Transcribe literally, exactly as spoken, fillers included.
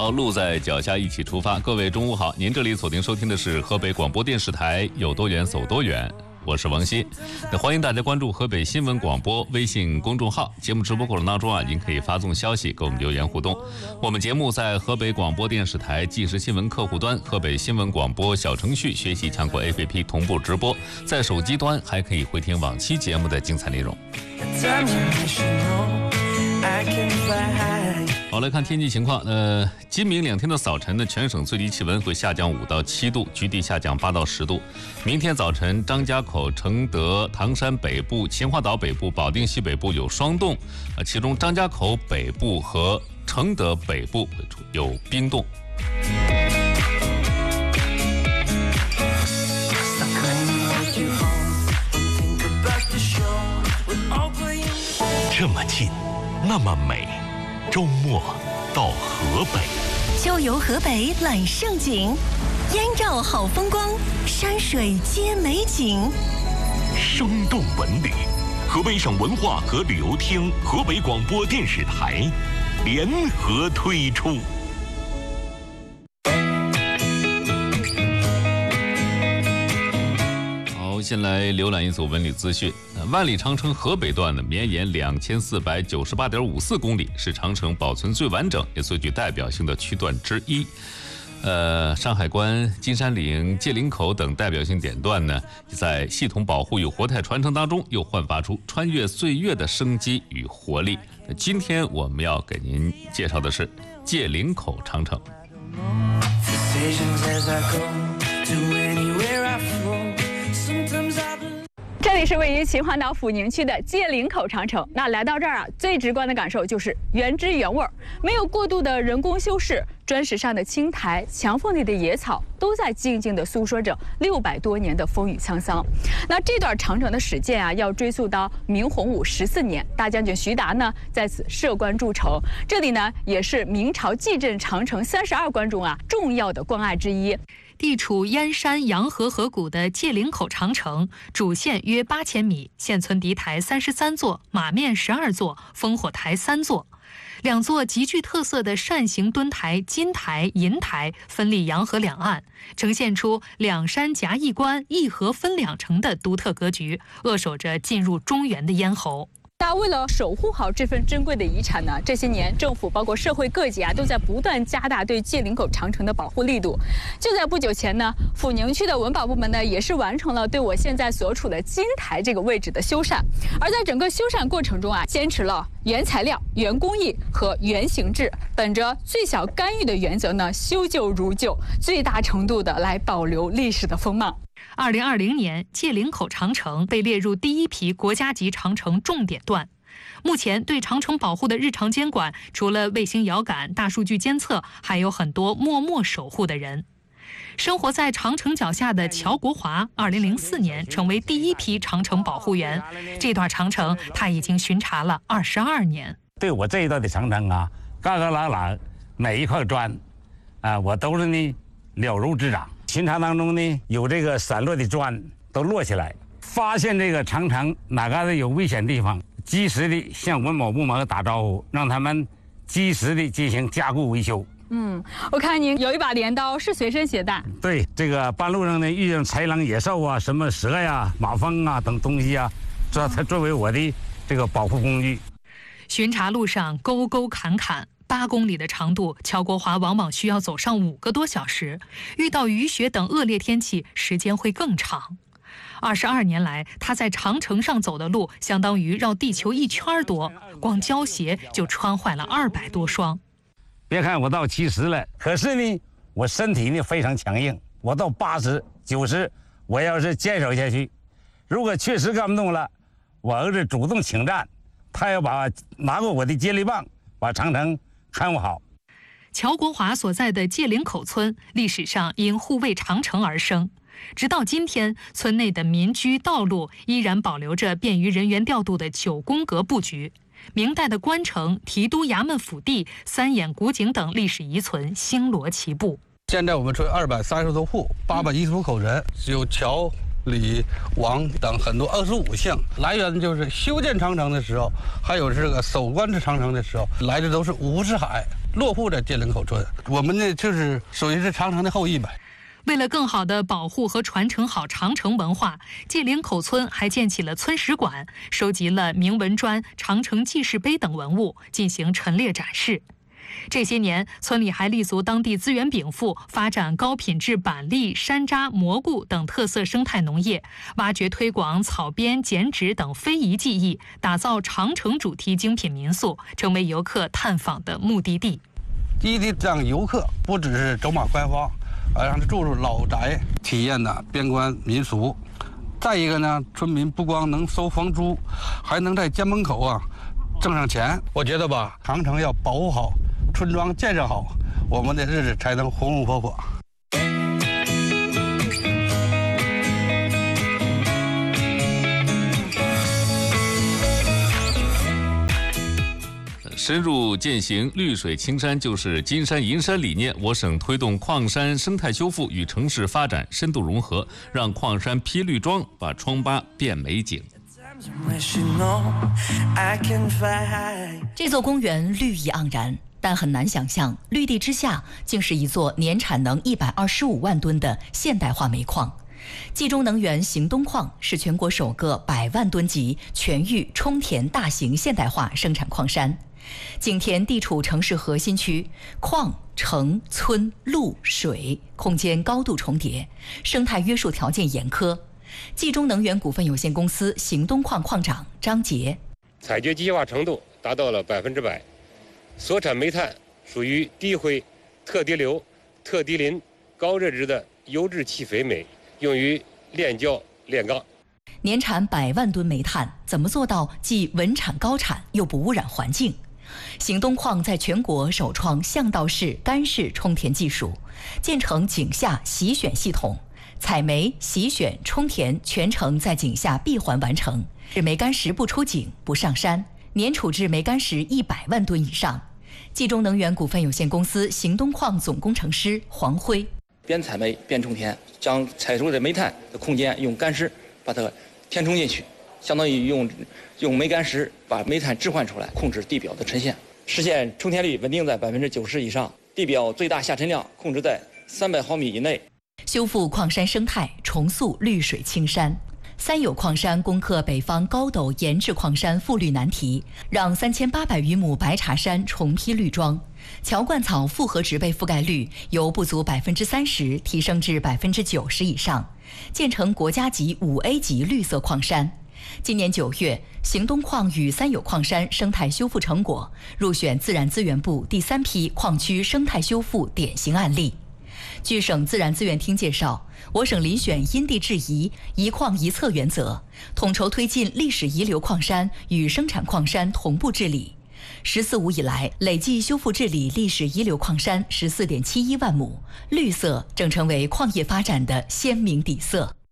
好，路在脚下，一起出发。各位中午好，您这里锁定收听的是河北广播电视台有多远走多远，我是王鑫。那欢迎大家关注河北新闻广播微信公众号，节目直播过程当中啊，您可以发送消息给我们留言互动。我们节目在河北广播电视台即时新闻客户端、河北新闻广播小程序、学习强国 A P P 同步直播，在手机端还可以回听往期节目的精彩内容。好，来看天气情况。呃，今明两天的早晨呢，全省最低气温会下降五到七度，局地下降八到十度。明天早晨，张家口、承德、唐山北部、秦皇岛北部、保定西北部有霜冻，呃，其中张家口北部和承德北部有冰冻。 这么近，那么美。周末到河北， 秋游河北揽胜景，燕赵好风光，山水皆美景。 生动文旅，河北省文化和旅游厅、河北广播电视台联合推出。 先来浏览一组文旅资讯。万里长城河北段呢，绵延两千四百九十八点五四公里，是长城保存最完整也最具代表性的区段之一。呃，山海关、金山岭、界岭口等代表性点段呢，在系统保护与活态传承当中，又焕发出穿越岁月的生机与活力。那今天我们要给您介绍的是界岭口长城。 这里是位于秦皇岛抚宁区的界岭口长城。那来到这儿啊，最直观的感受就是原汁原味儿，没有过度的人工修饰，砖石上的青苔、墙缝里的野草，都在静静地诉说着六百多年的风雨沧桑。那这段长城的始建啊，要追溯到明洪武十四年，大将军徐达呢在此设关筑城。这里呢，也是明朝蓟镇长城三十二关中啊重要的关隘之一。 地处燕山洋河河谷的界岭口长城，主线约八千米，现存敌台三十三座，马面十二座，烽火台三座。两座极具特色的扇形墩台金台、银台分立洋河两岸，呈现出两山夹一关、一河分两城的独特格局，扼守着进入中原的咽喉。 那为了守护好这份珍贵的遗产呢，这些年政府包括社会各界啊，都在不断加大对界岭口长城的保护力度。就在不久前呢，抚宁区的文保部门呢，也是完成了对我现在所处的金台这个位置的修缮。而在整个修缮过程中啊，坚持了原材料、原工艺和原形制，本着最小干预的原则呢，修旧如旧，最大程度的来保留历史的风貌。 二零二零年，界岭口长城被列入第一批国家级长城重点段。目前对长城保护的日常监管，除了卫星遥感、大数据监测，还有很多默默守护的人。生活在长城脚下的乔国华，二零零四年成为第一批长城保护员。这段长城他已经巡查了二十二年。 对我这一段的长城啊，嘎嘎啦啦，每一块砖，啊，我都是呢了如指掌。巡查当中呢，有这个散落的砖都摞起来，发现这个长城哪嘎达有危险地方，及时的向文保部门打招呼，让他们及时的进行加固维修。 嗯，我看您有一把镰刀是随身携带。 对，这个半路上呢遇见豺狼野兽啊，什么蛇呀、马蜂啊等东西啊，这它作为我的这个保护工具。 巡查路上沟沟坎坎。八公里的长度，乔国华往往需要走上五个多小时，遇到雨雪等恶劣天气，时间会更长。二十二年来，他在长城上走的路，相当于绕地球一圈多，光胶鞋就穿坏了二百多双。 别看我到七十了，可是呢，我身体呢非常强硬。我到八十、九十，我要是坚守下去，如果确实干不动了，我儿子主动请战，他要把拿过我的接力棒，把长城看护好。 乔国华所在的界岭口村，历史上因护卫长城而生。直到今天，村内的民居道路依然保留着便于人员调度的九宫格布局。明代的关城、提督衙门府地、三眼古井等历史遗存星罗棋布。 现在我们村二百三十多户，八百一十五口人，有乔、李、王等很多二十五姓。来源就是修建长城的时候，还有这个守关这长城的时候，来的都是五湖四海， 落户在界岭口村。我们呢就是属于是长城的后裔呗。 为了更好地保护和传承好长城文化，界岭口村还建起了村史馆，收集了铭文砖、长城记事碑等文物，进行陈列展示。这些年，村里还立足当地资源禀赋，发展高品质板栗、山楂、蘑菇等特色生态农业，挖掘推广草编、剪纸等非遗技艺，打造长城主题精品民宿，成为游客探访的目的地。 第一地让游客不只是走马观花，而让他住入老宅，体验呢边关民俗。再一个呢，村民不光能收房租，还能在家门口啊挣上钱。我觉得吧，长城要保护好，村庄建设好，我们的日子才能红红火火。 深入践行绿水青山就是金山银山理念，我省推动矿山生态修复与城市发展深度融合，让矿山披绿装，把疮疤变美景。 这座公园绿意盎然，但很难想象绿地之下竟是一座年产能一百二十五万吨的现代化煤矿。冀中能源邢东矿是全国首个百万吨级全域充填大型现代化生产矿山。景田地处城市核心区，矿、城、村、路、水空间高度重叠，生态约束条件严苛。冀中能源股份有限公司邢东矿矿长张杰： 采掘机械化程度达到了百分之百，所产煤炭属于低灰、特低硫、特低磷、高热值的优质气肥煤，用于炼焦、炼钢。 年产百万吨煤炭，怎么做到既稳产高产又不污染环境？邢东矿在全国首创巷道式干式充填技术，建成井下洗选系统，采煤、洗选、充填全程在井下闭环完成，使煤矸石不出井、不上山，年处置煤矸石一百万吨以上。冀中能源股份有限公司邢东矿总工程师黄辉： 边采煤边充填，将采收的煤炭的空间用干石把它填充进去，相当于用用煤矸石把煤炭置换出来，控制地表的沉陷，实现充填率稳定在百分之九十以上，地表最大下沉量控制在三百毫米以内。 修复矿山生态，重塑绿水青山。三有矿山攻克北方高陡岩质矿山复绿难题，让三千八百余亩白茶山重披绿装。乔灌草复合植被覆盖率由不足百分之三十提升至百分之九十以上，建成国家级五 A 级绿色矿山。今年九月，邢东矿与三有矿山生态修复成果入选自然资源部第三批矿区生态修复典型案例。据省自然资源厅介绍，我省遴选因地制宜、一矿一策原则，统筹推进历史遗留矿山与生产矿山同步治理。“十四五”以来，累计修复治理历史遗留矿山十四点七一万亩，绿色正成为矿业发展的鲜明底色。